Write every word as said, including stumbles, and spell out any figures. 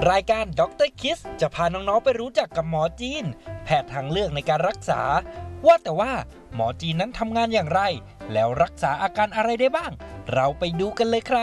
รายการด็อกเตอร์คิสจะพาน้องๆไปรู้จักกับหมอจีนแพทย์ทางเลือกในการรักษาว่าแต่ว่าหมอจีนนั้นทำงานอย่างไรแล้วรักษาอาการอะไรได้บ้างเราไปดูกันเลยครับ